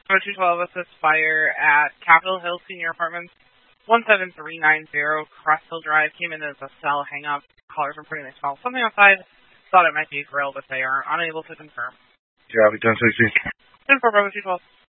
212 assist fire at Capitol Hill Senior Apartments, 17390 Crosshill Drive. Came in as a cell hang-up. Callers reporting they smelled something outside. Thought it might be a grill, but they are unable to confirm. Copy, 1060. 10-4, Bravo 212.